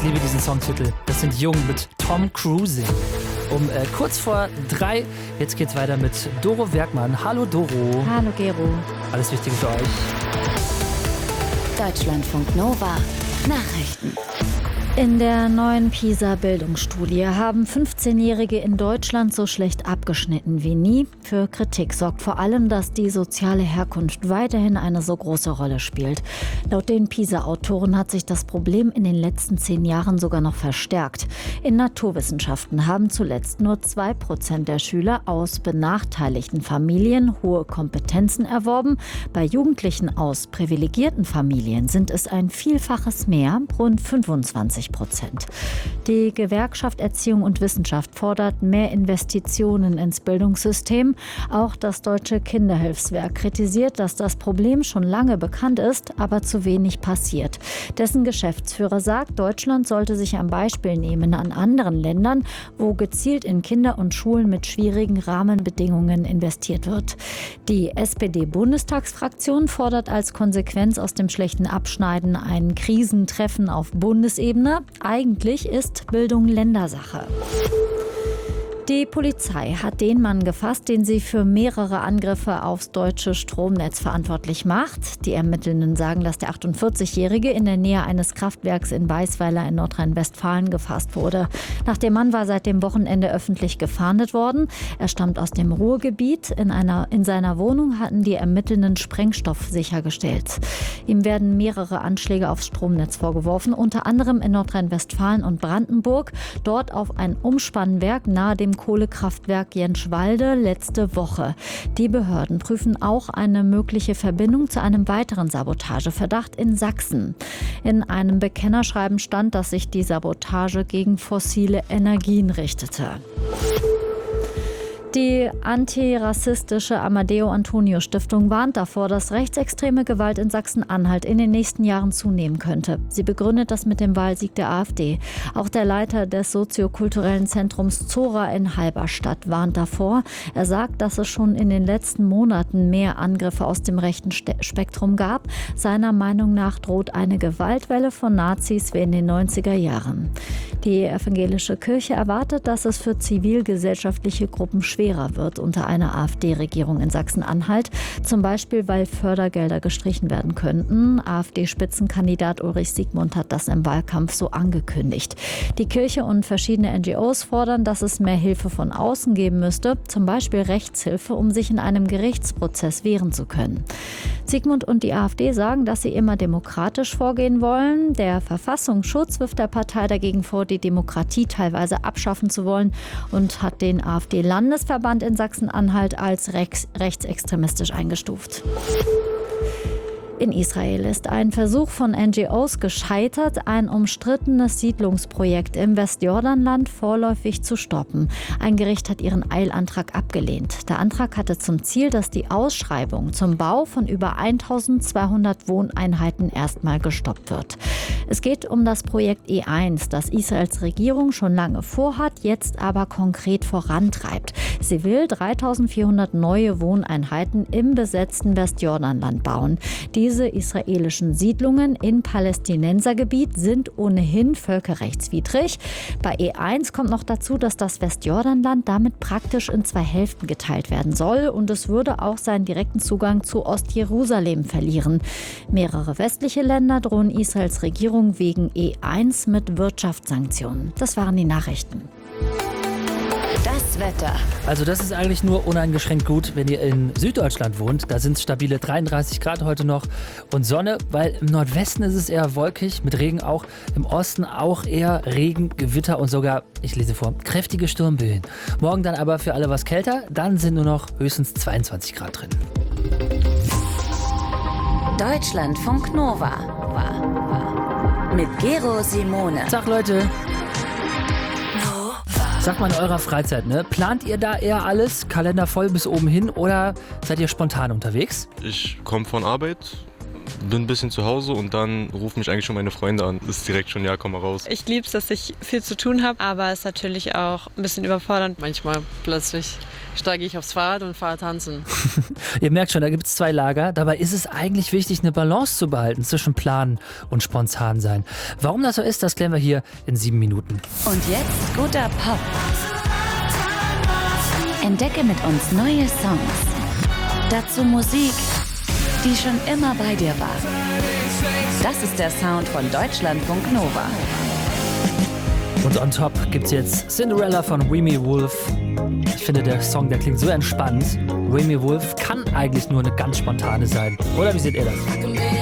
Ich liebe diesen Songtitel. Das sind Jung mit Tom Cruising. Um kurz vor 3. Jetzt geht's weiter mit Doro Werkmann. Hallo Doro. Hallo Gero. Alles Wichtige für euch. Deutschlandfunk Nova. Nachrichten. In der neuen PISA-Bildungsstudie haben 15-Jährige in Deutschland so schlecht abgeschnitten wie nie. Für Kritik sorgt vor allem, dass die soziale Herkunft weiterhin eine so große Rolle spielt. Laut den PISA-Autoren hat sich das Problem in den letzten 10 Jahren sogar noch verstärkt. In Naturwissenschaften haben zuletzt nur 2% der Schüler aus benachteiligten Familien hohe Kompetenzen erworben. Bei Jugendlichen aus privilegierten Familien sind es ein Vielfaches mehr, rund 25%. Die Gewerkschaft Erziehung und Wissenschaft fordert mehr Investitionen ins Bildungssystem. Auch das Deutsche Kinderhilfswerk kritisiert, dass das Problem schon lange bekannt ist, aber zu wenig passiert. Dessen Geschäftsführer sagt, Deutschland sollte sich ein Beispiel nehmen an anderen Ländern, wo gezielt in Kinder und Schulen mit schwierigen Rahmenbedingungen investiert wird. Die SPD-Bundestagsfraktion fordert als Konsequenz aus dem schlechten Abschneiden ein Krisentreffen auf Bundesebene. Eigentlich ist Bildung Ländersache. Die Polizei hat den Mann gefasst, den sie für mehrere Angriffe aufs deutsche Stromnetz verantwortlich macht. Die Ermittelnden sagen, dass der 48-Jährige in der Nähe eines Kraftwerks in Weisweiler in Nordrhein-Westfalen gefasst wurde. Nach dem Mann war seit dem Wochenende öffentlich gefahndet worden. Er stammt aus dem Ruhrgebiet. In seiner Wohnung hatten die Ermittelnden Sprengstoff sichergestellt. Ihm werden mehrere Anschläge aufs Stromnetz vorgeworfen, unter anderem in Nordrhein-Westfalen und Brandenburg. Dort auf ein Umspannwerk nahe dem Kohlekraftwerk Jenschwalde letzte Woche. Die Behörden prüfen auch eine mögliche Verbindung zu einem weiteren Sabotageverdacht in Sachsen. In einem Bekennerschreiben stand, dass sich die Sabotage gegen fossile Energien richtete. Die antirassistische Amadeo Antonio Stiftung warnt davor, dass rechtsextreme Gewalt in Sachsen-Anhalt in den nächsten Jahren zunehmen könnte. Sie begründet das mit dem Wahlsieg der AfD. Auch der Leiter des soziokulturellen Zentrums Zora in Halberstadt warnt davor. Er sagt, dass es schon in den letzten Monaten mehr Angriffe aus dem rechten Spektrum gab. Seiner Meinung nach droht eine Gewaltwelle von Nazis wie in den 90er Jahren. Die evangelische Kirche erwartet, dass es für zivilgesellschaftliche Gruppen schwerer wird unter einer AfD-Regierung in Sachsen-Anhalt. Zum Beispiel, weil Fördergelder gestrichen werden könnten. AfD-Spitzenkandidat Ulrich Siegmund hat das im Wahlkampf so angekündigt. Die Kirche und verschiedene NGOs fordern, dass es mehr Hilfe von außen geben müsste, zum Beispiel Rechtshilfe, um sich in einem Gerichtsprozess wehren zu können. Siegmund und die AfD sagen, dass sie immer demokratisch vorgehen wollen. Der Verfassungsschutz wirft der Partei dagegen vor, die Demokratie teilweise abschaffen zu wollen und hat den AfD-Landesverband in Sachsen-Anhalt als rechtsextremistisch eingestuft. In Israel ist ein Versuch von NGOs gescheitert, ein umstrittenes Siedlungsprojekt im Westjordanland vorläufig zu stoppen. Ein Gericht hat ihren Eilantrag abgelehnt. Der Antrag hatte zum Ziel, dass die Ausschreibung zum Bau von über 1200 Wohneinheiten erstmal gestoppt wird. Es geht um das Projekt E1, das Israels Regierung schon lange vorhat, jetzt aber konkret vorantreibt. Sie will 3400 neue Wohneinheiten im besetzten Westjordanland bauen. Diese israelischen Siedlungen in Palästinensergebiet sind ohnehin völkerrechtswidrig. Bei E1 kommt noch dazu, dass das Westjordanland damit praktisch in 2 Hälften geteilt werden soll und es würde auch seinen direkten Zugang zu Ostjerusalem verlieren. Mehrere westliche Länder drohen Israels Regierung wegen E1 mit Wirtschaftssanktionen. Das waren die Nachrichten. Das Wetter. Also das ist eigentlich nur uneingeschränkt gut, wenn ihr in Süddeutschland wohnt. Da sind es stabile 33 Grad heute noch und Sonne, weil im Nordwesten ist es eher wolkig, mit Regen auch. Im Osten auch eher Regen, Gewitter und sogar, ich lese vor, kräftige Sturmböen. Morgen dann aber für alle was kälter, dann sind nur noch höchstens 22 Grad drin. Deutschlandfunk Nova. Mit Gero Simone. Sag Leute. Sag mal in eurer Freizeit, ne? Plant ihr da eher alles, Kalender voll bis oben hin oder seid ihr spontan unterwegs? Ich komme von Arbeit, bin ein bisschen zu Hause und dann rufen mich eigentlich schon meine Freunde an. Das ist direkt schon, ja, komm mal raus. Ich liebe es, dass ich viel zu tun habe, aber es ist natürlich auch ein bisschen überfordernd. Manchmal plötzlich steige ich aufs Fahrrad und fahre tanzen. Ihr merkt schon, da gibt es 2 Lager. Dabei ist es eigentlich wichtig, eine Balance zu behalten zwischen Planen und spontan sein. Warum das so ist, das klären wir hier in 7 Minuten. Und jetzt guter Pop. Entdecke mit uns neue Songs. Dazu Musik, die schon immer bei dir war. Das ist der Sound von Deutschlandfunk Nova. Und on top gibt's jetzt Cinderella von Remy Wolf. Ich finde, der Song, der klingt so entspannt. Remy Wolf kann eigentlich nur eine ganz spontane sein. Oder wie seht ihr das?